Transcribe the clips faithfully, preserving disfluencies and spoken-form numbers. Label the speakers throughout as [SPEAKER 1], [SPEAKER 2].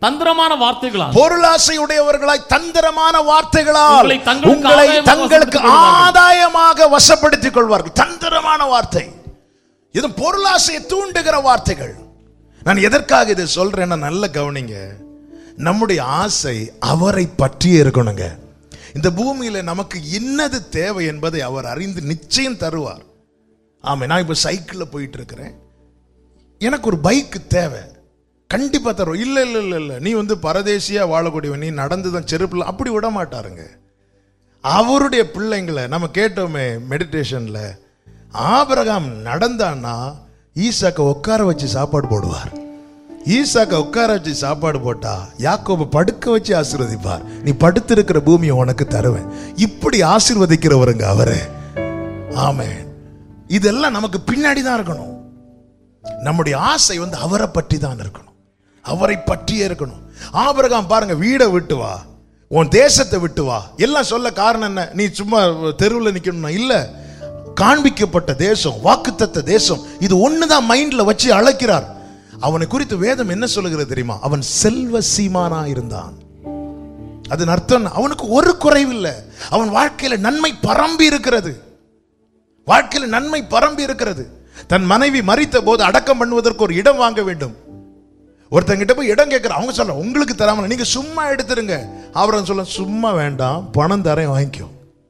[SPEAKER 1] தந்திரமான வார்த்தைகளால்,
[SPEAKER 2] பொருளாசை உடையவர்களாய் தந்திரமான வார்த்தைகளால் உங்களை தங்களுக்கு ஆதாயமாக வசப்படுத்திக் கொள்வார்கள். தந்திரமான வார்த்தை, இது பொருளாசையை தூண்டுகிற வார்த்தைகள். நான் எதற்காக இதை சொல்றேன்னா, நல்ல கவனிங்க. நம்முடைய ஆசை அவரை பற்றியே இருக்கணுங்க. இந்த பூமியில நமக்கு என்னது தேவை என்பதை அவர் அறிந்து நிச்சயம் தருவார். ஆமா, நான் இப்ப சைக்கிள்ல போயிட்டு இருக்கிறேன், எனக்கு ஒரு பைக் தேவை, கண்டிப்பா தருவோம். இல்ல இல்ல இல்ல இல்ல நீ வந்து பரதேசியா வாழக்கூடியவன், நீ நடந்துதான் செருப்புல, அப்படி விட மாட்டாருங்க. அவருடைய பிள்ளைங்களை நம்ம கேட்டோமே மெடிடேஷன்ல, ஆபிரகாம் நடந்தான்னா ஈசாக்க உட்கார வச்சு சாப்பாடு போடுவார். ஈசாக்க உட்கார வச்சு சாப்பாடு போட்டா யாக்கோபை படுக்க வச்சு ஆசீர்வதிப்பார். நீ படுத்திருக்கிற பூமியை உனக்கு தருவேன். இப்படி ஆசீர்வதிக்கிறவருங்க அவரு. ஆமென். இதெல்லாம் நமக்கு பின்னாடி தான் இருக்கணும். நம்முடைய ஆசை வந்து அவரை பற்றி தான் இருக்கணும், அவரை பற்றியே இருக்கணும். ஆபிரகாம் பாருங்க, வீடை விட்டு வா, உன் தேசத்தை விட்டு வா, எல்லாம் சொல்ல காரணம் என்ன? நீ சும்மா தெருவில் நிக்கணும் இல்ல, காண்பிக்கப்பட்ட தேசம், வாக்குத்தத்த தேசம், இது ஒண்ணுதான் மைண்ட்ல வச்சு அழைக்கிறார். அவனை குறித்து வேதம் என்ன சொல்லுகிறது தெரியுமா? அவன் செல்வ சீமானா இருந்தான். அதன் அர்த்தம் அவனுக்கு ஒரு குறைவில்லை. அவன் வாழ்க்கையில நன்மை பரம்பி இருக்கிறது, வாழ்க்கையில நன்மை பரம்பி இருக்கிறது. தன் மனைவி மரித்த போது அடக்கம் பண்ணுவதற்கு ஒரு இடம் வாங்க வேண்டும். ஒருத்தங்கிட்ட போய் இடம் கேட்கிற, அவங்க சொல்ல உங்களுக்கு தராம நீங்க சும்மா எடுத்துருங்க. அவரை சொல்ல சும்மா வேண்டாம், பணம் தரேன் வாங்கிக்கோ.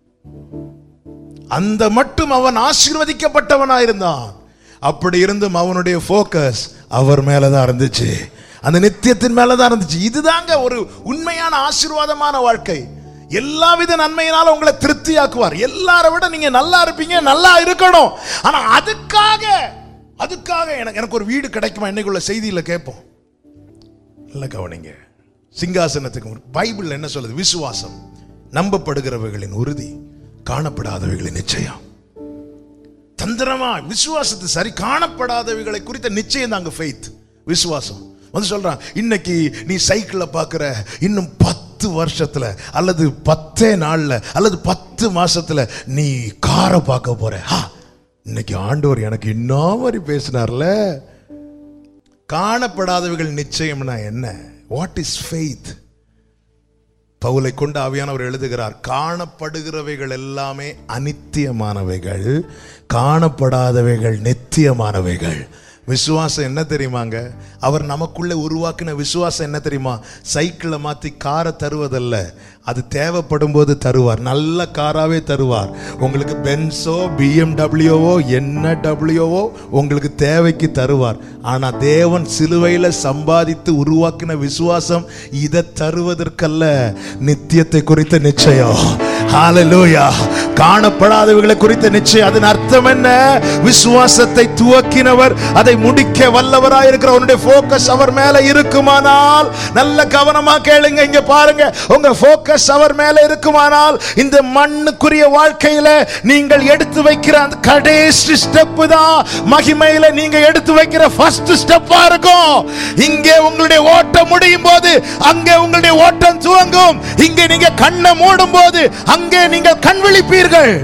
[SPEAKER 2] அந்த மட்டும் அவன் ஆசீர்வதிக்கப்பட்டவனா இருந்தான். அப்படி இருந்தும் அவனுடைய போக்கஸ் அவர் மேலதான் இருந்துச்சு, அந்த நித்தியத்தின் மேலதான் இருந்துச்சு. இதுதாங்க ஒரு உண்மையான ஆசீர்வாதமான வாழ்க்கை. எல்லாவித நன்மையினால உங்களை திருப்தியாக்குவார். எல்லாரை விட நீங்க நல்லா இருப்பீங்க, நல்லா இருக்கணும். ஆனா அதுக்காக அதுக்காக எனக்கு எனக்கு ஒரு வீடு கிடைக்குமா இன்னைக்குள்ள செய்தியில கேட்போம். நல்ல கவனிங்க, சிங்காசனத்துக்கு பைபிள் என்ன சொல்லுது? விசுவாசம் நம்பப்படுகிறவைகளின் உறுதி, காணப்படாதவைகளின் நிச்சயம். தந்திரமா விசுவாசத்தை சரி, காணப்படாதவைகளை குறித்த நிச்சயம் தாங்க ஃபெய்த், விசுவாசம். வந்து சொல்றான், இன்னைக்கு நீ சைக்கிள்ல பாக்குற, இன்னும் பத்து வருஷத்துல அல்லது பத்தே நாள்ல அல்லது பத்து மாசத்துல நீ காரை பார்க்க போற. இன்னைக்கு ஆண்டவர் எனக்கு இன்னும் மாதிரி பேசினார்ல. காணப்படாதவைகள் நிச்சயம்னா என்ன? What is faith? பவுலை கொண்டு ஆவியானவர் எழுதுகிறார், காணப்படுகிறவைகள் எல்லாமே அநித்தியமானவைகள், காணப்படாதவைகள் நித்தியமானவைகள். விசுவாசம் என்ன தெரியுமாங்க? அவர் நமக்குள்ள உருவாக்கின விசுவாசம் என்ன தெரியுமா? சைக்கிளை மாத்தி காரை தருவதல்ல, அது தேவைப்படும் போது தருவார். நல்ல காராவே தருவார். உங்களுக்கு பென்ஸோ பிஎம்டபிள்யூவோ என்ன டபிள்யூவோ உங்களுக்கு தேவைக்கு தருவார். ஆனா தேவன் சிலுவையில சம்பாதித்து உருவாக்கின விசுவாசம் இதை தருவதற்கல்ல, நித்தியத்தை குறித்த நிச்சயம். ஹல்லேலூயா. காணப்படாதவைகளை குறித்த நிச்சயம். அதன் அர்த்தம் என்ன? விசுவாசத்தை துவக்கினவர் அதை முடிக்க வல்லவராய் இருக்கிற அவருடைய போக்கஸ் அவர் மேல இருக்குமானால், நல்ல கவனமா கேளுங்க, இங்க பாருங்க, உங்க போக்கஸ் அவர் மேல இருக்குமானால் இந்த மண்ணுக்குரிய வாழ்க்கையில நீங்கள் எடுத்து வைக்கிற அந்த கடைசி ஸ்டெப் தான் மகிமையில நீங்க எடுத்து வைக்கிற ஃபர்ஸ்ட் ஸ்டெப்பா இருக்கும். இங்கே உங்களுடைய ஓட்டம் முடியும் போது அங்கே உங்களுடைய ஓட்டம் துவங்கும். இங்கே நீங்க கண்ணை மூடும் போது அங்கே நீங்கள் கண் விழிப்பீர்கள்.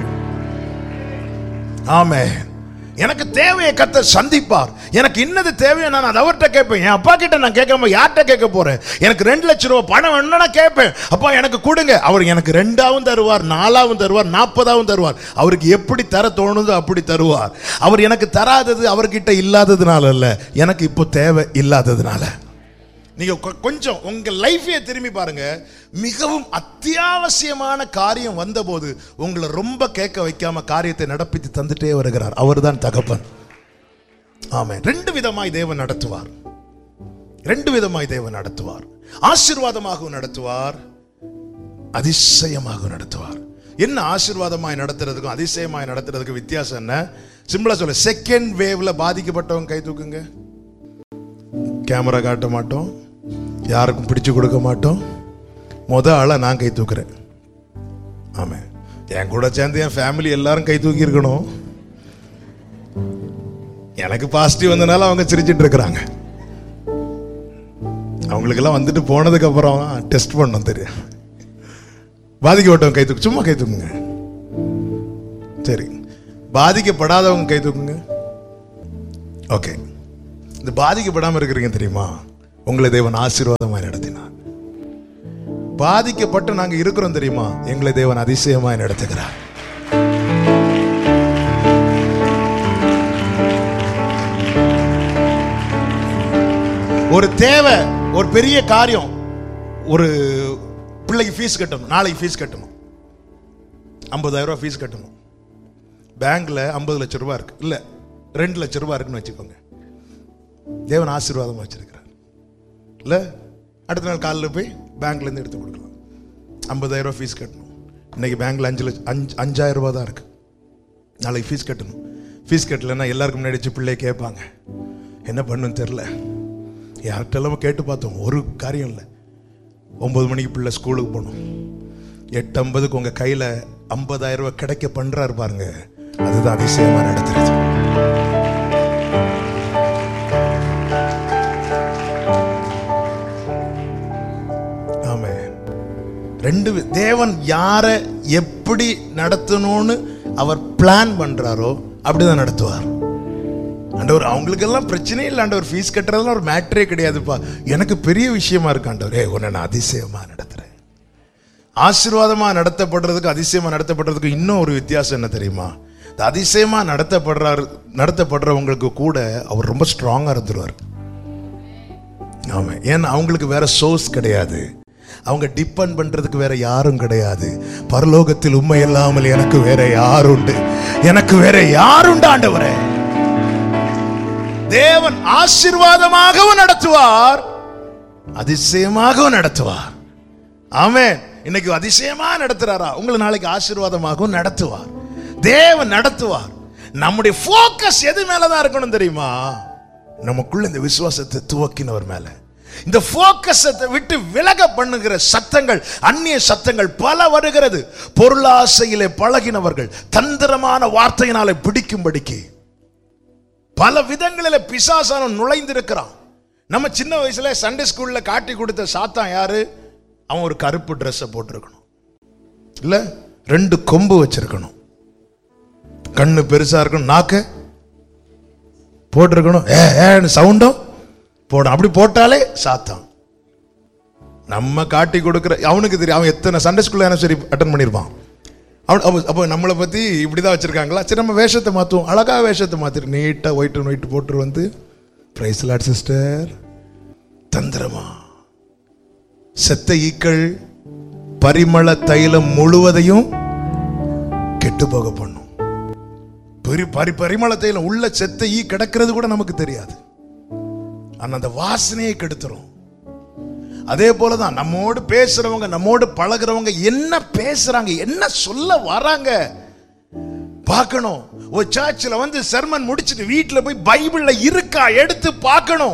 [SPEAKER 2] ஆமென். எனக்கு தேவையை கர்த்தர் சந்திப்பார். எனக்கு இன்னது தேவையோ நான் அதை அவர்கிட்ட கேட்பேன். என் அப்பா கிட்ட நான் கேட்காம யார்கிட்ட கேட்க போறேன்? எனக்கு ரெண்டு லட்சம் ரூபாய் பணம் வேணும்னா கேட்பேன், அப்பா எனக்கு கொடுங்க. அவர் எனக்கு ரெண்டாவும் தருவார், நாலாவும் தருவார், நாற்பதாவும் தருவார். அவருக்கு எப்படி தர தோணுதோ அப்படி தருவார். அவர் எனக்கு தராதது அவர்கிட்ட இல்லாததுனால இல்ல, எனக்கு இப்போ தேவை இல்லாததுனால. நீங்க கொஞ்சம் உங்க லைஃபையே திரும்பி பாருங்க. மிகவும் அத்தியாவசியமான காரியம் வந்தபோது உங்களை ரொம்ப கேட்க வைக்காம காரியத்தை நடப்பித்து தந்துட்டே வருகிறார். அவர் தான் தகப்பன். ஆமென். ரெண்டு விதமாய் தேவன் நடத்துவார். ரெண்டு விதமாய் தேவன் நடத்துவார். ஆசீர்வாதமாக நடத்துவார், அதிசயமாக நடத்துவார். என்ன ஆசீர்வாதமாய் நடத்துறதுக்கும் அதிசயமாய் நடத்துறதுக்கு வித்தியாசம் என்ன? சிம்பிளா சொல்ல, செகண்ட் வேவ்ல பாதிக்கப்பட்டவங்க கை தூக்குங்க. கேமரா காட்ட மாட்டோம், யாருக்கும் பிடிச்சு கொடுக்க மாட்டோம். முத ஆளா நான் கை தூக்குறேன். ஆமா, என் கூட சேர்ந்து என் ஃபேமிலி எல்லாரும் கை தூக்கி இருக்கணும். எனக்கு பாசிட்டிவ் வந்தனால அவங்க சிரிச்சிட்டு இருக்கிறாங்க. அவங்களுக்கெல்லாம் வந்துட்டு போனதுக்கு அப்புறம் டெஸ்ட் பண்ணோம் தெரியும். பாதிக்கப்பட்டவங்க கை தூக்கு, சும்மா கை தூக்குங்க. சரி, பாதிக்கப்படாதவங்க கை தூக்குங்க. ஓகே. இந்த பாதிக்கப்படாம இருக்கிறீங்க தெரியுமா? உங்களை தேவன் ஆசீர்வாதமாய் நடத்தினார். பாதிக்கப்பட்டு நாங்க இருக்கிறோம் தெரியுமா, எங்களை தேவன் அதிசயமாய் நடத்துகிறார். ஒரு தேவை, ஒரு பெரிய காரியம், ஒரு பிள்ளைக்கு ஃபீஸ் கட்டணும், நாளைக்கு ஃபீஸ் கட்டணும், ஐம்பதாயிரம் ரூபாய் ஃபீஸ் கட்டணும். பேங்க்ல ஐம்பது லட்சம் ரூபாய் இருக்கு, இல்ல ரெண்டு லட்சம் ரூபாய் இருக்குன்னு வச்சுக்கோங்க. தேவன் ஆசீர்வாதமா வச்சிருக்கிறார் இல்ல. அடுத்த நாள் காலையில் போய் பேங்க்ல இருந்து எடுத்து கொடுக்கலாம். ஐம்பதாயிரம் ரூபாய் ஃபீஸ் கட்டணும். இன்னைக்கு பேங்க்ல அஞ்சு லட்சம் அஞ்சு அஞ்சாயிரம் ரூபாய் தான் இருக்கு. நாளைக்கு ஃபீஸ் கட்டணும். ஃபீஸ் கட்டலைன்னா எல்லாருக்கும் முன்னாடி பிள்ளை கேட்பாங்க, என்ன பண்ணுன்னு தெரில. யார்கிட்டெல்லாம் கேட்டு பார்த்தோம், ஒரு காரியம் இல்லை. ஒன்பது மணிக்கு பிள்ளை ஸ்கூலுக்கு போகணும், எட்டு ஐம்பதுக்கு உங்க கையில ஐம்பதாயிரம் ரூபாய் கிடைக்க பண்றாரு பாருங்க, அதுதான் அதிசயமா நடத்துறது. ஆமே. ரெண்டு தேவன் யாரை எப்படி நடத்தணும்னு அவர் பிளான் பண்றாரோ அப்படிதான் நடத்துவார். ஆண்டவர் அவங்களுக்கெல்லாம் பிரச்சனை இல்லை, ஆண்டவர் ஃபீஸ் கட்டுறதுலாம் ஒரு மேட்டரே கிடையாதுப்பா, எனக்கு பெரிய விஷயமா இருக்கு ஆண்டவரே, உன்னை நான் அதிசயமா நடத்துறேன். ஆசீர்வாதமா நடத்தப்படுறதுக்கு அதிசயமா நடத்தப்படுறதுக்கு இன்னும் ஒரு வித்தியாசம் என்ன தெரியுமா? அதிசயமா நடத்தப்படுறாரு நடத்தப்படுறவங்களுக்கு கூட அவர் ரொம்ப ஸ்ட்ராங்கா இருந்துருவார். ஆமா, ஏன்னா அவங்களுக்கு வேற சோர்ஸ் கிடையாது, அவங்க டிபெண்ட் பண்றதுக்கு வேற யாரும் கிடையாது. பரலோகத்தில் உண்மை இல்லாமல் எனக்கு வேற யாருண்டு, எனக்கு வேற யாருண்டு ஆண்டவரே. தேவன் ஆசீர்வாதமாகவும் நடத்துவார், அதிசயமாகவும் நடத்துவார். ஆமென். இன்னைக்கு அதிசயமா நடத்துறாரா, உங்களை நாளைக்கு ஆசீர்வாதமாகவும் நடத்துவார். தேவன் நடத்துவார். நம்முடைய போக்கஸ் எது மேலதான் இருக்கணும் தெரியுமா? நமக்குள்ள இந்த விசுவாசத்தை துவக்கினவர் மேல. இந்த போக்கஸத்தை விட்டு விலக பண்ணுகிற சத்தங்கள், அந்நிய சத்தங்கள் பல வருகிறது. பொருளாசையிலே பழகினவர்கள் தந்திரமான வார்த்தையினாலே பிடிக்கும்படிக்கு பல விதங்களில் பிசாசான நுழைந்திருக்கிறான். நம்ம சின்ன வயசுல சண்டே ஸ்கூல்ல காட்டி கொடுத்த சாத்தான் யாரு? அவன் ஒரு கருப்பு ட்ரெஸ் போட்டிருக்கணும், இல்ல ரெண்டு கொம்பு வச்சிருக்கணும், கண்ணு பெருசா இருக்கணும், நாக்க போட்டிருக்கணும், ஏ சவுண்டும் போடும். அப்படி போட்டாலே சாத்தான். நம்ம காட்டி கொடுக்கிற அவனுக்கு தெரியும், அவன் எத்தனை சண்டே ஸ்கூல்ல சரி அட்டன் பண்ணிருப்பான். அப்போ நம்மளை பத்தி இப்படிதான் வச்சிருக்காங்களா, சரி நம்ம வேஷத்தை மாத்துவோம், அழகா வேஷத்தை மாத்திரு, நீட்டா ஒயிட் அண்ட் ஒயிட் போட்டு வந்து பிரைஸ் லார்ட் சிஸ்டர். தந்திரமா செத்த ஈக்கள் பரிமள தைலம் முழுவதையும் கெட்டு போக பண்ணும். பரி பரிமள தைலம் உள்ள செத்த ஈ கிடக்கிறது கூட நமக்கு தெரியாது, ஆனா அந்த வாசனையை கெடுத்துரும். அதே போலதான் நம்மோடு பேசுறவங்க, நம்மோடு பழகிறவங்க என்ன பேசுறாங்க, என்ன சொல்ல வராங்க பார்க்கணும். ஒரு சர்ச்சில் வந்து சர்மன் முடிச்சிட்டு வீட்டில் போய் பைபிள்ல இருக்கா எடுத்து பார்க்கணும்.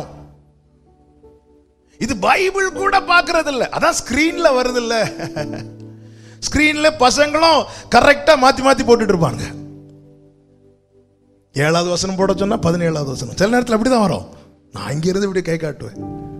[SPEAKER 2] இது பைபிள் கூட பார்க்கறது இல்ல, அதான் ஸ்கிரீன்ல வருது இல்ல. ஸ்கிரீன்ல பசங்களும் கரெக்டா மாத்தி மாத்தி போட்டுட்டு இருப்பாங்க. ஏழாவது வசனம் போட சொன்னா பதினேழாவது வசனம் சில நேரத்தில் அப்படிதான் வரும். நான் இங்க இருந்து இப்படி கை காட்டுவேன்,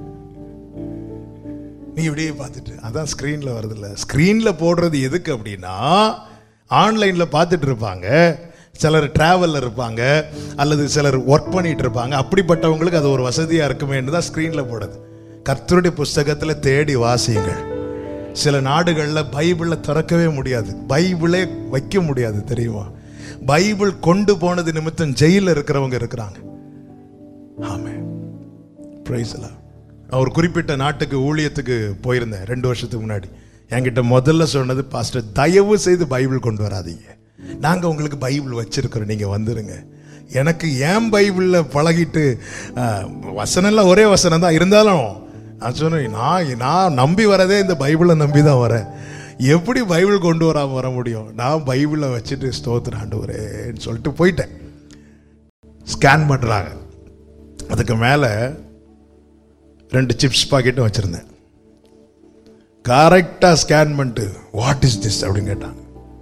[SPEAKER 2] நீ இப்படியே பார்த்துட்டு, அதான் ஸ்கிரீன்ல வருது இல்ல. ஸ்கிரீன்ல போடுறது எதுக்கு அப்படின்னா, ஆன்லைன்ல பார்த்துட்டு இருப்பாங்க, சிலர் டிராவல்ல இருப்பாங்க, அல்லது சிலர் ஒர்க் பண்ணிட்டு இருப்பாங்க. அப்படிப்பட்டவங்களுக்கு அது ஒரு வசதியா இருக்குமேன்னு தான் ஸ்கிரீன்ல போடுது. கர்த்தருடைய புஸ்தகத்துல தேடி வாசியுங்கள். சில நாடுகள்ல பைபிளை திறக்கவே முடியாது, பைபிளே வைக்க முடியாது தெரியுமா? பைபிள் கொண்டு போனது நிமித்தம் ஜெயில இருக்கிறவங்க இருக்கிறாங்க. ஆமென். Praise the Lord. நான் ஒரு குறிப்பிட்ட நாட்டுக்கு ஊழியத்துக்கு போயிருந்தேன் ரெண்டு வருஷத்துக்கு முன்னாடி. என்கிட்ட முதல்ல சொன்னது, பாஸ்டர் தயவு செய்து பைபிள் கொண்டு வராதீங்க, நாங்கள் உங்களுக்கு பைபிள் வச்சிருக்கிறோம், நீங்கள் வந்துருங்க. எனக்கு ஏன் பைபிளில் பழகிட்டு வசனம்லாம் ஒரே வசனம் தான் இருந்தாலும் நான் சொன்னேன், நான் நான் நம்பி வரதே இந்த பைபிளை நம்பி தான் வரேன், எப்படி பைபிள் கொண்டு வராமல் வர முடியும்? நான் பைபிளை வச்சுட்டு ஸ்தோத்திரம் ஆண்டவரேன்னு சொல்லிட்டு போயிட்டேன். ஸ்கேன் பண்ணுறாங்க, அதுக்கு மேலே ரெண்டு சிப்ஸ் பாக்கெட்டும் வச்சிருந்தேன். கரெக்டாக ஸ்கேன் பண்ணிட்டு வாட் இஸ் திஸ் அப்படின்னு கேட்டாங்க.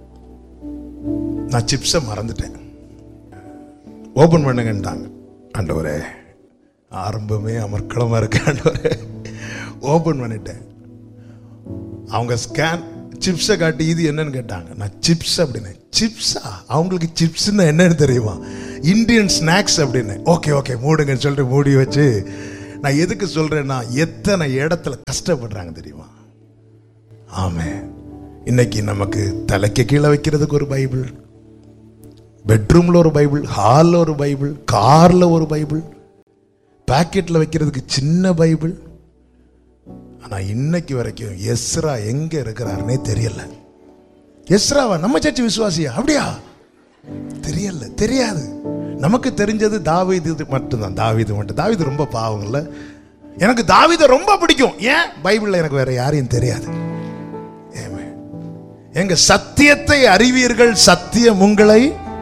[SPEAKER 2] நான் சிப்ஸை மறந்துட்டேன். ஓபன் பண்ணுங்கன்ட்டாங்க. ஆண்டவரே, ஆரம்பமே அமர்க்களமா இருக்கு ஆண்டவரே. ஓபன் பண்ணிட்டேன். அவங்க ஸ்கேன் சிப்ஸை காட்டி இது என்னன்னு கேட்டாங்க. நான் சிப்ஸ் அப்படின்னு. சிப்ஸா? அவங்களுக்கு சிப்ஸ்ன்னு என்னன்னு தெரியுமா? இந்தியன் ஸ்நாக்ஸ் அப்படின்னு. ஓகே ஓகே மூடுங்கன்னு சொல்லிட்டு மூடி வச்சு நான் எதுக்கு சொல்றேன்னா, எத்தனை இடத்துல கஷ்டப்படுறாங்க தெரியுமா? ஆமே. இன்னைக்கு நமக்கு தலைக்கு கீழே வைக்கிறதுக்கு ஒரு பைபிள், பெட்ரூம்ல ஒரு பைபிள், ஹாலில் ஒரு பைபிள், கார்ல ஒரு பைபிள், பாக்கெட்ல வைக்கிறதுக்கு சின்ன பைபிள். ஆனா இன்னைக்கு வரைக்கும் எஸ்ரா எங்க இருக்கிறாருன்னே தெரியல. எஸ்ராவா நம்ம சர்ச்சு விசுவாசியா? அப்படியா? தெரியல, தெரியாது. நமக்கு தெரிஞ்சது தாவீது மட்டும்தான். தாவீது மட்டும். தாவீது ரொம்ப பாவம் இல்ல? எனக்கு தாவீதை ரொம்ப பிடிக்கும். ஏன்? பைபிள்ல எனக்கு வேற யாரையும் தெரியாது. எங்க சத்தியத்தை அறிவீர்கள், சத்தியம் உங்களை.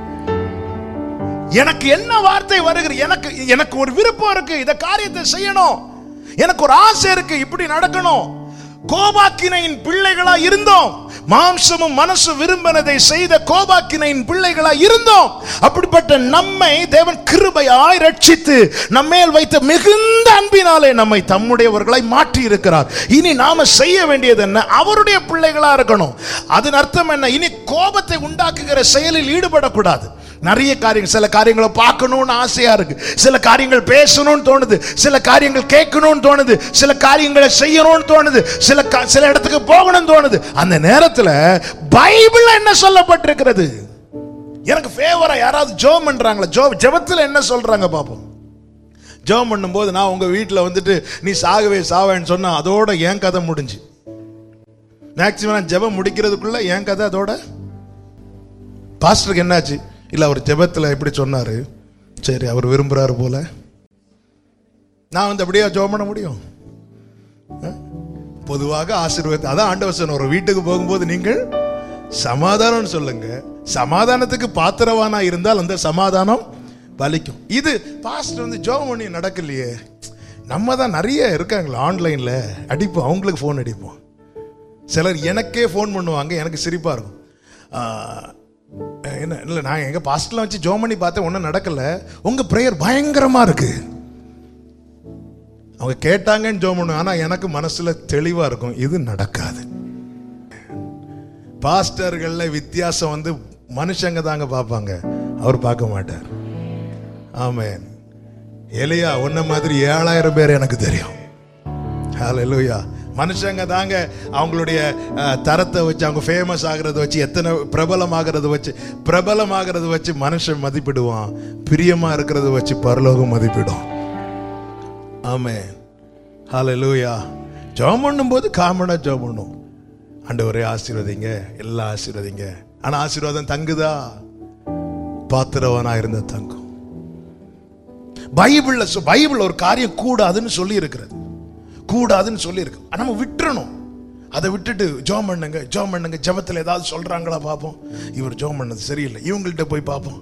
[SPEAKER 2] எனக்கு என்ன வார்த்தை வருகிறது? எனக்கு எனக்கு ஒரு விருப்பம் இருக்கு, இந்த காரியத்தை செய்யணும். எனக்கு ஒரு ஆசை இருக்கு, இப்படி நடக்கணும். கோபாக்கினையின் பிள்ளைகளா இருந்தோம். மாம்சமும் மனசு விரும்பினதை செய்த கோபாக்கினையின் பிள்ளைகளா இருந்தோம். அப்படிப்பட்ட நம்மை தேவன் கிருபையாய் ரட்சித்து நம்மேல் வைத்த மிகுந்த அன்பினாலே நம்மை தம்முடையவர்களாய் மாற்றி இருக்கிறார். இனி நாம செய்ய வேண்டியது என்ன? அவருடைய பிள்ளைகளா இருக்கணும். அதன் அர்த்தம் என்ன? இனி கோபத்தை உண்டாக்குகிற செயலில் ஈடுபடக்கூடாது. நிறைய காரியங்கள், சில காரியங்களை பார்க்கணும்னு ஆசையா இருக்கு, சில காரியங்கள் பேசணும்னு தோணுது, சில காரியங்கள் கேட்கணும்னு தோணுது, சில காரியங்களை செய்யணும்னு தோணுது, சில சில இடத்துக்கு போகணும்னு தோணுது. அந்த நேரத்தில் பைபிள்ல என்ன சொல்லப்பட்டிருக்கிறது? எனக்கு ஃபேவரா யாராவது ஜெபம் பண்றாங்களா? ஜெப ஜெபத்தில் என்ன சொல்றாங்க பாப்போம். ஜெபம் பண்ணும்போது நான் உங்க வீட்டில் வந்துட்டு நீ சாகவே சாவேன்னு சொன்னா அதோட என் கதை முடிஞ்சு. மேக்சிமம் நான் ஜெபம் முடிக்கிறதுக்குள்ள என் கதை அதோட. பாஸ்டருக்கு என்னாச்சு? இல்லை, அவர் ஜெபத்தில் எப்படி சொன்னார், சரி அவர் விரும்புகிறாரு போல, நான் வந்து அப்படியே ஜெபம் பண்ண முடியும்? பொதுவாக ஆசீர்வாதம் அதான் ஆண்டவர் சொன்னார், ஒரு வீட்டுக்கு போகும்போது நீங்கள் சமாதானம் சொல்லுங்க, சமாதானத்துக்கு பாத்திரவானா இருந்தால் அந்த சமாதானம் பலிக்கும். இது பாஸ்டர் வந்து ஜெபம் பண்ணி நடக்கலையே. நம்ம தான் நிறைய இருக்காங்களா ஆன்லைனில், அடிப்போம், அவங்களுக்கு ஃபோன் அடிப்போம். சிலர் எனக்கே ஃபோன் பண்ணுவாங்க, எனக்கு சிரிப்பாக இருக்கும். என்ன இல்லை, நான் எங்கள் பாஸ்டர்லாம் வச்சு ஜெபம் பண்ணி பார்த்தேன், ஒன்றும் நடக்கலை, உங்கள் ப்ரேயர் பயங்கரமாக இருக்கு. அவங்க கேட்டாங்கன்னு ஜெபம் பண்ணுவாங்க, ஆனால் எனக்கு மனசில் தெளிவாக இருக்கும், இது நடக்காது. பாஸ்டர்களில் வித்தியாசம் வந்து மனுஷங்க தாங்க பார்ப்பாங்க, அவர் பார்க்க மாட்டார். ஆமென். எலியா உன்ன மாதிரி ஏழாயிரம் பேர் எனக்கு தெரியும். ஹல்லேலூயா. மனுஷங்க தாங்க அவங்களுடைய தரத்தை வச்சு, அவங்க ஃபேமஸ் ஆகிறத வச்சு, எத்தனை பிரபலம் ஆகிறத வச்சு பிரபலம் ஆகிறத வச்சு மனுஷன் மதிப்பிடுவான். பிரியமா இருக்கிறத வச்சு பரலோகம் மதிப்பிடும். ஆமென். ஹல்லேலூயா. ஜெபம் பண்ணும்போது காமனா ஜெபம் பண்ணும், ஆண்டவரே ஆசீர்வதிங்க, எல்லாம் ஆசீர்வதிங்க. ஆனா ஆசீர்வாதம் தங்குதா? பாத்திரவனா இருந்த தங்கும். பைபிள்ல பைபிள் ஒரு காரியம் கூடாதுன்னு சொல்லி இருக்கிறது, கூடாதுன்னு சொல்லி இருக்கு. நம்ம விட்டுறணும். அதை விட்டுட்டு ஜெபம் பண்ணுங்க ஜெபம் பண்ணுங்க. ஜெபத்தில் ஏதாவது சொல்றாங்களா பார்ப்போம். இவர் ஜெபம் பண்ணது சரியில்லை, இவங்கள்ட்ட போய் பார்ப்போம்.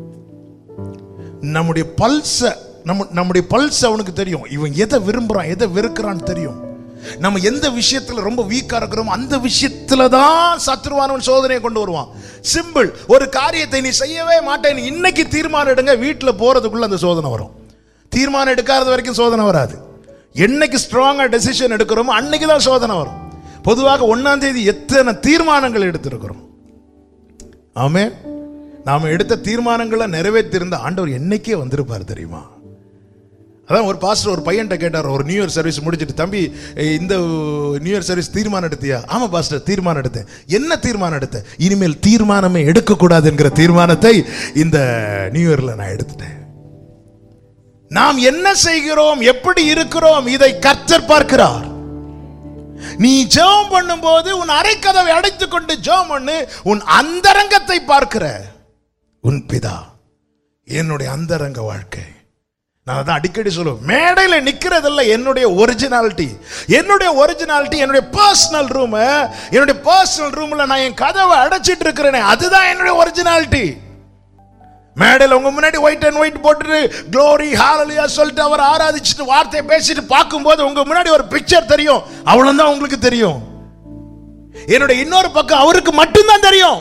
[SPEAKER 2] நம்முடைய பல்ஸ நம்ம நம்முடைய பல்ஸ் அவனுக்கு தெரியும். இவன் எதை விரும்புறான், எதை வெறுக்கிறான்னு தெரியும். நம்ம எந்த விஷயத்துல ரொம்ப வீக்கா இருக்கிறோமோ அந்த விஷயத்துல தான் சத்துருவானவன் சோதனையை கொண்டு வருவான். சிம்பிள். ஒரு காரியத்தை நீ செய்யவே மாட்டேன், இன்னைக்கு தீர்மானம் எடுங்க, வீட்டுல போறதுக்குள்ள அந்த சோதனை வரும். தீர்மானம் எடுக்காத வரைக்கும் சோதனை வராது. என்னைக்கு ஸ்ட்ராங்கா டெசிஷன் எடுக்கிறோமோ அன்னைக்கு தான் சோதனை வரும். பொதுவாக ஒன்னாம் தேதி எத்தனை தீர்மானங்கள் எடுத்திருக்கிறோம். ஆமென். நாம எடுத்த தீர்மானங்களை நிறைவேற்றிருந்த ஆண்டவர் என்னைக்கே வந்திருப்பார் தெரியுமா? அதான் ஒரு பாஸ்டர் ஒரு பையன்கிட்ட கேட்டார், ஒரு நியூ இயர் சர்வீஸ் முடிச்சுட்டு, தம்பி இந்த நியூ இயர் சர்வீஸ் தீர்மானம் எடுத்தியா? ஆமா பாஸ்டர் தீர்மானம் எடுத்தேன். என்ன தீர்மானம் எடுத்த? இனிமேல் தீர்மானமே எடுக்கக்கூடாது என்கிற தீர்மானத்தை இந்த நியூ இயர்ல நான் எடுத்துட்டேன். நாம் என்ன செய்கிறோம், எப்படி இருக்கிறோம், இதை கர்த்தர் பார்க்கிறார். நீ ஜெபம் பண்ணும்போது உன் அறைக்கதவை அடைத்துக் கொண்டு ஜெபம் பண்ணு. உன் அந்தரங்கத்தை பார்க்கிற உன் பிதா என்னுடைய அந்தரங்க வாழ்க்கை. நான் அதான் அடிக்கடி சொல்லுவேன், மேடையில் நிக்கிறதில்ல என்னுடைய ஒரிஜினாலிட்டி. என்னுடைய ஒரிஜினாலிட்டி என்னுடைய பர்சனல் ரூம். என்னுடைய பர்சனல் ரூம்ல நான் என் கதவை அடைச்சிட்டு இருக்கிறேனே, அதுதான் என்னுடைய ஒரிஜினாலிட்டி. மேடையில் உங்க முன்னாடி ஒயிட் அண்ட் ஒயிட் போட்டுட்டு க்ளோரி ஹalleluya சொல்லிட்டு அவர் ஆராதிச்சுட்டு வார்த்தை பேசிட்டு பார்க்கும்போது உங்க முன்னாடி ஒரு பிக்சர் தெரியும், அவ்வளவுதான் உங்களுக்கு தெரியும். என்னுடைய இன்னொரு பக்கம் அவருக்கு மட்டும்தான் தெரியும்.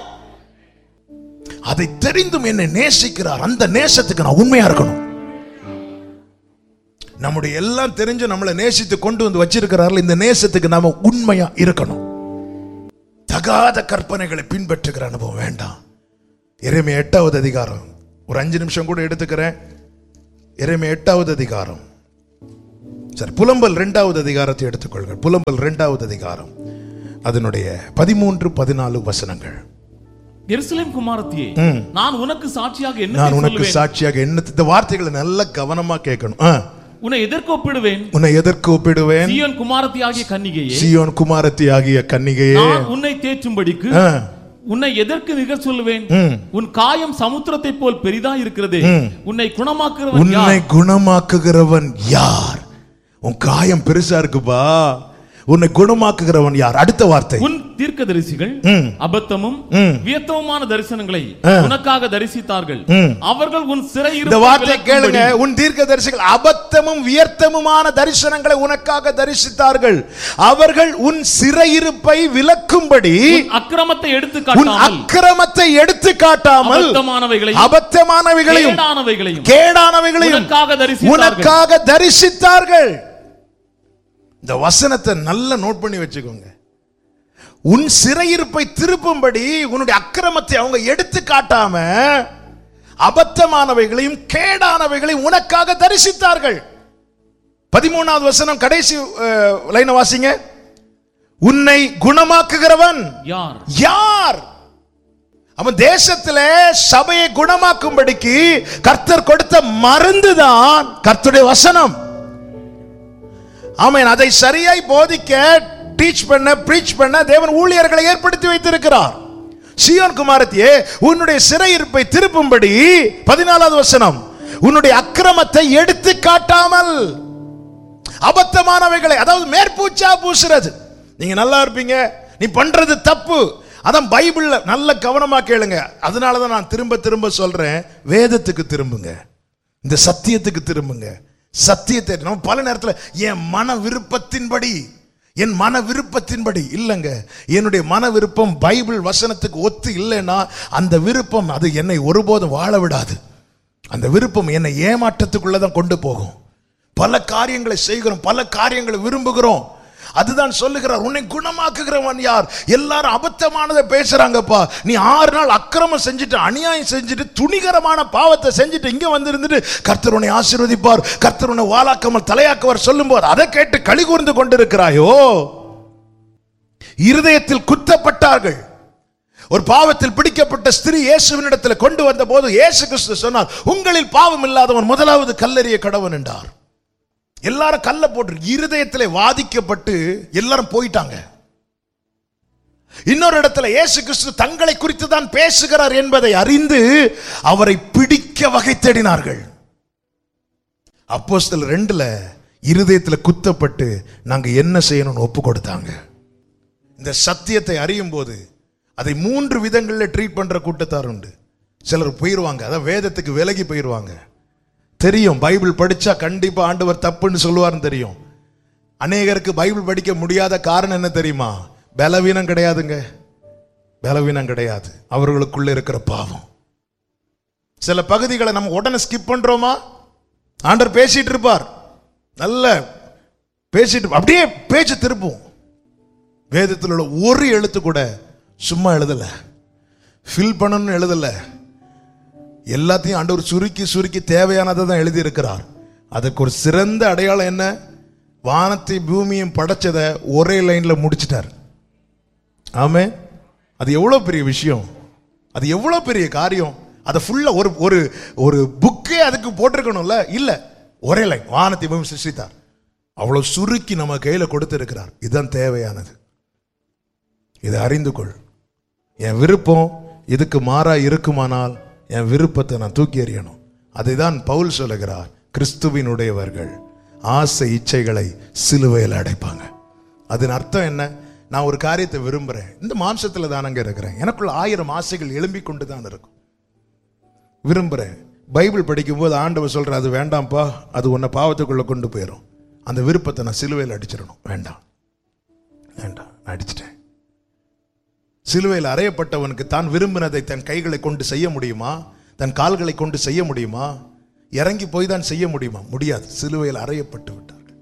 [SPEAKER 2] அதை தெரிந்தும் என்னை நேசிக்கிறார். அந்த நேசத்துக்கு நான் உண்மையா இருக்கணும். நம்முடைய எல்லாம் தெரிஞ்சு நம்மளை நேசித்து கொண்டு வந்து வச்சிருக்கிறார்கள். இந்த நேசத்துக்கு நாம உண்மையா இருக்கணும். தகாத கற்பனைகளை பின்பற்றுகிற அனுபவம் வேண்டாம். எரேமியா எட்டாவது அதிகாரம், ஒரு அஞ்சு நிமிஷம் கூட எடுத்துக்கிறேன். எரேமியா எட்டாவது அதிகாரம் சரி, புலம்பல் இரண்டாவது அதிகாரத்தை எடுத்துக்கொள்கள். புலம்பல் இரண்டாவது அதிகாரம் அதனுடைய பதிமூன்று பதினாலு வசனங்கள்.
[SPEAKER 1] எருசலேம் குமாரத்தியே, நான் உனக்கு சாட்சியாக என்ன
[SPEAKER 2] நான் உனக்கு சாட்சியாக என்ன, இந்த வார்த்தைகளை நல்ல கவனமா கேட்கணும்.
[SPEAKER 1] உன்னை எதற்கு ஒப்பிடுவேன்?
[SPEAKER 2] உன்னை எதற்கு ஒப்பிடுவேன்?
[SPEAKER 1] சீயோன் குமாரத்தி ஆகிய கன்னிகையே,
[SPEAKER 2] சீயோன் குமாரத்தி ஆகிய கன்னிகையே,
[SPEAKER 1] நான் உன்னை தேற்றும்படிக்கு உன்னை எதற்கு நிகர் சொல்லுவேன்? உன் காயம் சமுத்திரத்தை போல் பெரிதா இருக்கிறதே, உன்னை குணமாக்குகிறவன்
[SPEAKER 2] உன்னை குணமாக்குகிறவன் யார்? உன் காயம் பெருசா இருக்குப்பா, உன்னை குணமாக்குகிறவன் யார்? அடுத்த வார்த்தை,
[SPEAKER 1] உன் தீர்க்கதரிசிகள் அபத்தமும் வியத்தமுமான தரிசனங்களை உனக்காக தரிசித்தார்கள், அவர்கள் உன் சிறையிருப்பை.
[SPEAKER 2] இந்த வார்த்தை கேளுங்க, உன் தீர்க்கதரிசிகள் அபத்தமும் வியர்த்தமுமான தரிசனங்களை உனக்காக தரிசித்தார்கள், அவர்கள் உன் சிறையிருப்பை விலக்கும்படி
[SPEAKER 1] அக்கிரமத்தை எடுத்து காட்டாமல்
[SPEAKER 2] அக்கிரமத்தை எடுத்து காட்டாமல்
[SPEAKER 1] அபத்தமானவைகளையும்
[SPEAKER 2] அபத்தமானவைகளையும்
[SPEAKER 1] கேடானவைகளையும்
[SPEAKER 2] கேடானவைகளையும் உனக்காக தரிசித்தார்கள். இந்த வசனத்தை நல்லா நோட் பண்ணி வச்சுக்கோங்க. உன் சிறையிருப்பை திருப்பும்படி உன்னுடைய அக்கிரமத்தை அவங்க எடுத்து காட்டாம அபத்தமானவைகளையும் கேடானவைகளையும் உனக்காக தரிசித்தார்கள். பதிமூணாவது வசனம் கடைசி லைனை வாசிங்க. உன்னை குணமாக்குகிறவன் யார்? யார்? அவன் தேசத்திலே சபையை குணமாக்கும்படிக்கு கர்த்தர் கொடுத்த மருந்துதான் கர்த்தருடைய வசனம். ஆமென். அதை சரியாய் போதிக்க, டீச் பண்ண, பிரீச் பண்ண தேவன் ஊழியர்களை ஏற்படுத்தி வைத்திருக்கிறார். சீயோன் குமாரத்தியே, உன்னுடைய சிறையிருப்பை திருப்பும்படி, பதினாலாவது வசனம், உன்னுடைய அக்கிரமத்தை எடுத்து காட்டாமல் அபத்தமானவைகளை, அதாவது மேற்பூச்சா பூசுறது. நீங்க நல்லா இருப்பீங்க, நீ பண்றது தப்பு, அதான் பைபிள்ல நல்ல கவனமா கேளுங்க. அதனாலதான் நான் திரும்ப திரும்ப சொல்றேன், வேதத்துக்கு திரும்புங்க, இந்த சத்தியத்துக்கு திரும்புங்க. சத்தியத்தை நம்ம பல நேரத்தில் என் மன விருப்பத்தின்படி, என் மன விருப்பத்தின்படி இல்லைங்க, என்னுடைய மன விருப்பம் பைபிள் வசனத்துக்கு ஒத்து இல்லைன்னா அந்த விருப்பம் அது என்னை ஒருபோதும் வாழ விடாது. அந்த விருப்பம் என்னை ஏமாற்றத்துக்குள்ளதான் கொண்டு போகும். பல காரியங்களை செய்கிறோம், பல காரியங்களை விரும்புகிறோம். அதுதான் சொல்லுகிறார், உன்னை குணமாக்குகிறவன் யார்? எல்லாரும் அபத்தமானதை பேசுறாங்கப்பா. நீ ஆறு நாள் அக்கிரமம் செஞ்சுட்டு, அநியாயம் செஞ்சுட்டு, துணிகரமான பாவத்தை செஞ்சுட்டு இங்க வந்து இருந்துட்டு கர்த்தர் உன்னை ஆசீர்வதிப்பார், கர்த்தர் உன்னை வாளாக்காமல் தலையாக்குவார் சொல்லும் போது அதை கேட்டு களி கூர்ந்து கொண்டிருக்கிறாயோ? இருதயத்தில் குத்தப்பட்டார்கள். ஒரு பாவத்தில் பிடிக்கப்பட்ட ஸ்திரீ இயேசுவினிடத்தில் கொண்டு வந்த போது இயேசு கிறிஸ்து சொன்னார், உங்களில் பாவம் இல்லாதவன் முதலாவது கல்லெறிய கடவன் என்றார். எல்லாரும் கல்ல போட்டு இருதயத்திலே வாதிக்கப்பட்டு எல்லாரும் போயிட்டாங்க. இன்னொரு இடத்துல இயேசு கிறிஸ்து தங்களை குறித்து தான் பேசுகிறார் என்பதை அறிந்து அவரை பிடிக்க வகை தேடினார்கள். அப்போஸ்தலர் ரெண்டுல இருதயத்துல குத்தப்பட்டு நாங்க என்ன செய்யணும்னு ஒப்பு கொடுத்தாங்க. இந்த சத்தியத்தை அறியும் போது அதை மூன்று விதங்களில் ட்ரீட் பண்ற கூட்டத்தார் உண்டு. சிலர் போயிருவாங்க, அதான் வேதத்துக்கு விலகி போயிருவாங்க. தெரியும், பைபிள் படிச்சா கண்டிப்பா ஆண்டவர் தப்புன்னு சொல்லுவார்னு தெரியும். அநேகருக்கு பைபிள் படிக்க முடியாத காரணம் என்ன தெரியுமா? பலவீனம் கிடையாதுங்க, பலவீனம் கிடையாது, அவர்களுக்குள்ள இருக்கிற பாவம். சில பகுதிகளை நம்ம உடனே ஸ்கிப் பண்றோமா? ஆண்டவர் பேசிட்டு இருப்பார், நல்ல பேசிட்டு அப்படியே பேச்சு திருப்பும். வேதத்தில் உள்ள ஒரு எழுத்து கூட சும்மா எழுதல, ஃபில் பண்ணணும்னு எழுதல, எல்லாத்தையும் ஆண்டவர் சுருக்கி சுருக்கி தேவையானதை தான் எழுதி இருக்கிறார். அதுக்கு ஒரு சிறந்த அடையாளம் என்ன? வானத்தை பூமியும் படைச்சதை ஒரே லைன்ல முடிச்சிட்டார். ஆமே, அது எவ்வளவு பெரிய விஷயம், அது எவ்வளவு பெரிய காரியம். அதை ஃபுல்லா ஒரு ஒரு ஒரு புக்கே அதுக்கு போட்டிருக்கணும்ல, இல்ல, ஒரே லைன், வானத்தை பூமி சிருஷ்டித்தார். அவ்வளவு சுருக்கி நம்ம கையில கொடுத்து இருக்கிறார். இதுதான் தேவையானது. இதை அறிந்து கொள். என் விருப்பம் இதுக்கு மாறா இருக்குமானால் என் விருப்பத்தை நான் தூக்கி எறியணும். அதைதான் பவுல் சொல்லுகிறார், கிறிஸ்துவினுடையவர்கள் ஆசை இச்சைகளை சிலுவையில் அடைப்பாங்க. அதன் அர்த்தம் என்ன? நான் ஒரு காரியத்தை விரும்புறேன், இந்த மாம்சத்துல தானங்க இருக்கிறேன், எனக்குள்ள ஆயிரம் ஆசைகள் எழும்பி கொண்டு தான் இருக்கும், விரும்புறேன். பைபிள் படிக்கும் போது ஆண்டவர் சொல்ற, அது வேண்டாம்ப்பா, அது உன்னை பாவத்துக்குள்ள கொண்டு போயிடும், அந்த விருப்பத்தை நான் சிலுவையில் அடிச்சிடணும். வேண்டாம் வேண்டாம், நான் அடிச்சிட்டேன். சிலுவையில் அறையப்பட்டவனுக்கு தான் விரும்பினதை தன் கைகளை கொண்டு செய்ய முடியுமா? தன் கால்களை கொண்டு செய்ய முடியுமா? இறங்கி போய் தான் செய்ய முடியுமா? முடியாது. சிலுவையில் அறையப்பட்டு விட்டார்கள்.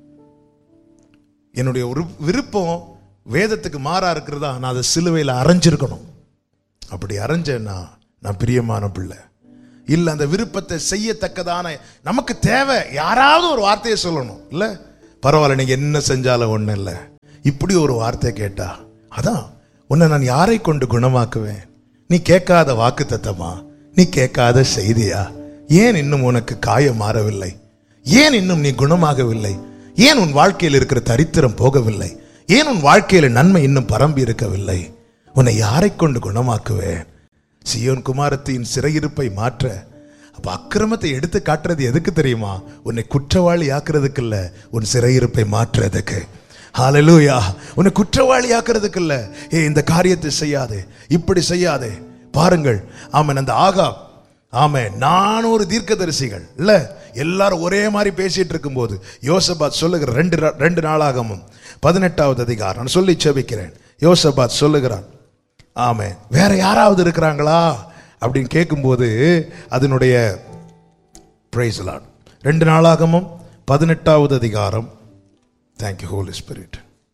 [SPEAKER 2] என்னுடைய ஒரு விருப்பம் வேதத்துக்கு மாறா இருக்கிறதா, நான் அதை சிலுவையில் அரைஞ்சிருக்கணும். அப்படி அரைஞ்சேன்னா நான் பிரியமான பிள்ளை. இல்ல அந்த விருப்பத்தை செய்யத்தக்கதான நமக்கு தேவை யாராவது ஒரு வார்த்தையை சொல்லணும். இல்ல பரவாயில்ல நீங்க என்ன செஞ்சாலும் ஒண்ணு இல்லை, இப்படி ஒரு வார்த்தை கேட்டா அதான் உன்னை நான் யாரை கொண்டு குணமாக்குவேன்? நீ கேட்காத வாக்கு தத்தமா, நீ கேட்காத செய்தியா? ஏன் இன்னும் உனக்கு காயம் மாறவில்லை? ஏன் இன்னும் நீ குணமாகவில்லை? ஏன் உன் வாழ்க்கையில் இருக்கிற தரித்திரம் போகவில்லை? ஏன் உன் வாழ்க்கையில நன்மை இன்னும் பரம்பி இருக்கவில்லை? உன்னை யாரை கொண்டு குணமாக்குவேன்? சீயோன் குமாரத்தின் சிறையிருப்பை மாற்ற. அப்ப அக்கிரமத்தை எடுத்து காட்டுறது எதுக்கு தெரியுமா? உன்னை குற்றவாளி ஆக்குறதுக்கு இல்ல, உன் சிறையிருப்பை மாற்றுறதுக்கு. ஹல்லேலூயா. உன்னை குற்றவாளி ஆக்குறதுக்கு இல்ல. ஏ இந்த காரியத்தை செய்யாதே, இப்படி செய்யாதே. பாருங்கள், ஆமென். அந்த ஆகாப், ஆமென், நானூறு தீர்க்கதரிசிகள் இல்ல, எல்லாரும் ஒரே மாதிரி பேசிட்டு இருக்கும் போது யோசபாத் சொல்லுகிற ரெண்டு ரெண்டு நாளாகமும் பதினெட்டாவது அதிகாரம் நான் சொல்லி செபிக்கிறேன். யோசபாத் சொல்லுகிறான், ஆமென், வேற யாராவது இருக்கிறாங்களா அப்படின்னு கேட்கும்போது அதனுடைய பிரைஸ் லார்ட் ரெண்டு நாளாகமும் பதினெட்டாவது அதிகாரம், தேங்க்யூ ஹோலி ஸ்பிரிட்,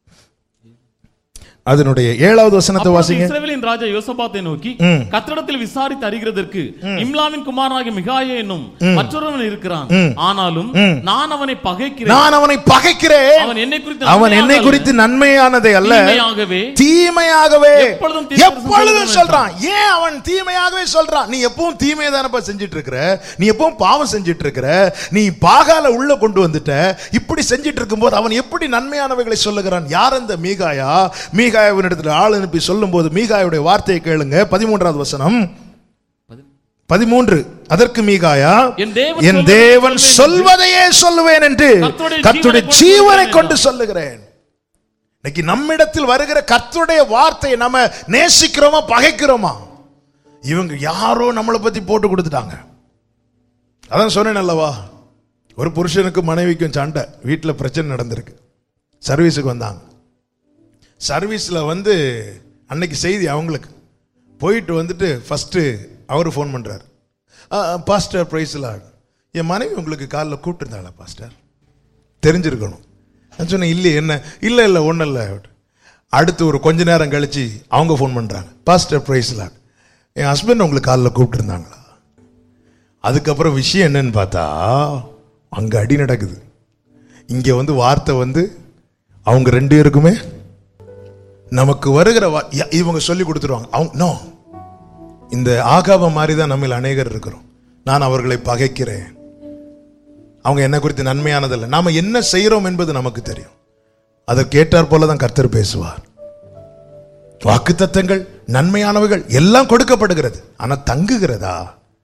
[SPEAKER 2] அதனுடைய ஏழாவது வசனத்தை வாசிங்க.
[SPEAKER 1] இஸ்ரவேலின் ராஜா யோசபாத்தை நோக்கி, கர்த்தரிடத்தில் விசாரித்து அறிகிறதற்கு இம்லாவின் குமாரனாகிய மிகாயா என்னும் மற்றொருவன் இருக்கிறான், ஆனாலும் நான் அவனை பகைக்கிறேன்.
[SPEAKER 2] நான் அவனை பகைக்கிறேன்.
[SPEAKER 1] அவன் என்னை குறித்து
[SPEAKER 2] அவன் என்னை குறித்து நன்மையானதை அல்ல,
[SPEAKER 1] தீமையாகவே
[SPEAKER 2] தீமையாகவே
[SPEAKER 1] எப்பொழுதும்
[SPEAKER 2] எப்பொழுதும் சொல்றான். ஏன் அவன் தீமையாகவே சொல்றான்? நீ எப்பவும் தீமையை தானப்பா செஞ்சிட்டு இருக்கிற, நீ எப்பவும் பாவம் செஞ்சிட்டு இருக்கிற, நீ பாகால உள்ள கொண்டு வந்துட்ட. இப்படி செஞ்சிட்டு இருக்கும்போது அவன் எப்படி நன்மையானவைகளை சொல்லுகிறான்? யார் அந்த மீகாயா? மீகாயாவின் இடத்துல ஆள் அனுப்பி சொல்லும் போது மீகாயுடைய வார்த்தையை கேளுங்க. பதிமூன்றாவது வசனம், பதிமூன்று. அதற்கு மீகாயா, என் தேவன் சொல்வதையே சொல்லுவேன் என்று கர்த்தருடைய ஜீவனை கொண்டு சொல்லுகிறேன். இன்னைக்கு நம்மிடத்தில் வருகிற கர்த்தருடைய வார்த்தையை நம்ம நேசிக்கிறோமா பகைக்கிறோமா? இவங்க யாரோ நம்மளை பத்தி போட்டு கொடுத்துட்டாங்க. அதான் சொன்னேன் அல்லவா, ஒரு புருஷனுக்கு மனைவிக்கும் சண்டை, வீட்டில் பிரச்சனை நடந்திருக்கு. சர்வீஸுக்கு வந்தாங்க. சர்வீஸ்ல வந்து அன்னைக்கு செய்தி அவங்களுக்கு போயிட்டு வந்துட்டு ஃபர்ஸ்ட் அவரு ஃபோன் பண்றாரு, பாஸ்டர் பிரைஸ் லார்ட், என் மனைவி உங்களுக்கு காலில் கூப்பிட்டுருந்தாளா பாஸ்டர்? தெரிஞ்சிருக்கணும். நான் சொன்னேன், இல்லை என்ன, இல்லை இல்லை ஒன்றும் இல்லை. அடுத்து ஒரு கொஞ்ச நேரம் கழிச்சு அவங்க ஃபோன் பண்றாங்க, பாஸ்டர் பிரைஸ் லார்ட், என் ஹஸ்பண்ட் உங்களுக்கு காலில் கூப்பிட்டுருந்தாங்களா? அதுக்கப்புறம் விஷயம் என்னன்னு பார்த்தா அங்க அடி நடக்குது. இங்க வந்து வார்த்தை வந்து அவங்க ரெண்டு பேருக்குமே நமக்கு வருகிற இவங்க சொல்லி கொடுத்துருவாங்க. அவங்க நோ, இந்த ஆகாப மாதிரி தான் நம்ம அநேகர் இருக்கிறோம். நான் அவர்களை பகைக்கிறேன், அவங்க என்ன குறித்து நன்மையானதில்லை. நாம என்ன செய்யறோம் என்பது நமக்கு தெரியும். அதை கேட்டார் போலதான் கர்த்தர் பேசுவார். வாக்குத்தத்தங்கள் நன்மையானவைகள் எல்லாம் கொடுக்கப்படுகிறது, ஆனா தங்குகிறதா?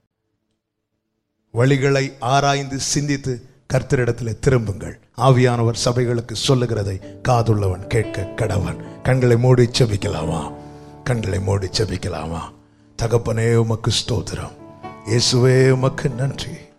[SPEAKER 2] வழிகளை ஆராய்ந்து சிந்தித்து கர்த்தரிடத்தில் திரும்புங்கள். ஆவியானவர் சபைகளுக்கு சொல்லுகிறதை காதுள்ளவன் கேட்க கடவன். கண்களை மூடி செபிக்கலாமா? கண்களை மூடி செபிக்கலாமா? தகப்பனே உமக்கு ஸ்தோத்திரம், இயேசுவே உமக்கு நன்றி.